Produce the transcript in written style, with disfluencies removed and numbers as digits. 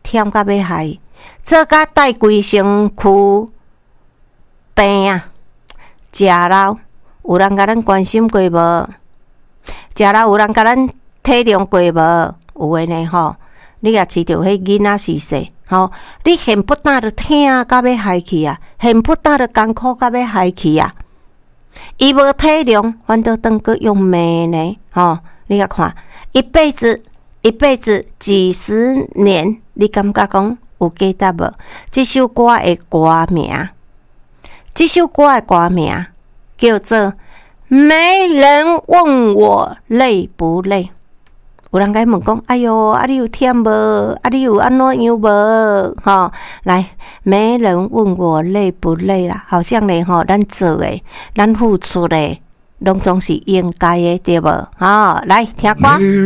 忝到要害，做甲带规身躯病啊！食老有人甲咱关心过无？食老有人甲咱体谅过无？有诶呢吼，你也饲着迄囡仔是细吼，你恨不得着疼到要害去啊，恨不得着艰苦到要害去啊！伊无体谅，反倒当个用骂呢吼，你甲看，一辈子几十年，你感觉讲有价值无？这首歌的歌名，叫做《没人问我累不累》。有人甲问讲，哎哟，啊你有忝无？啊你有安怎样无？吼，来，没人问我累不累啦？好像咧吼，咱做诶，咱付出诶，拢总是应该诶，对无？吼，来听歌。